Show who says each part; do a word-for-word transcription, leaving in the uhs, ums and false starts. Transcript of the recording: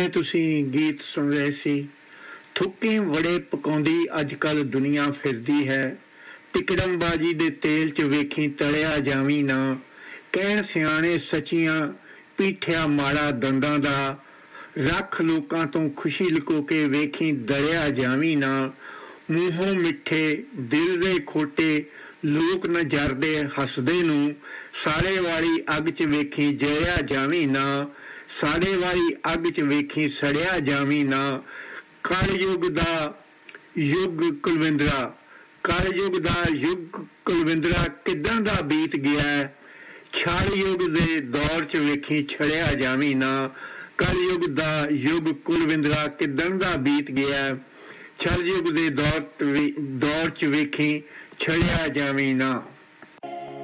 Speaker 1: हुणे तुसीं गीत सुन रहे सी। थुक्के बड़े पकाउंदी अज कल दुनिया फिरदी है। तिकड़मबाजी दे तेल च वेखी तलिया जावी ना। कहण सियाणे सचियां पीठिया माड़ा दंदां दा। रख लोकां तो खुशी लुको के वेखी दलिया जावी ना। मूहों मिठे दिल दे खोटे लोक न जरदे हसदे नूं। साड़े वाली अग च वेखी जलिया जावी ना। साड़े वाली अग च वेखी सड़िया जावी ना। कल युग दा युग कुलविंदरा कल युग दा युग कुलविंदरा किदां दा बीत गया है। छल युग दे दौर च वेखी छड़िया जावी ना। कल युग दा युग कुलविंदरा किदां दा बीत गया है। छल युग दे दौर दौर च वेखी छड़िया जावी ना।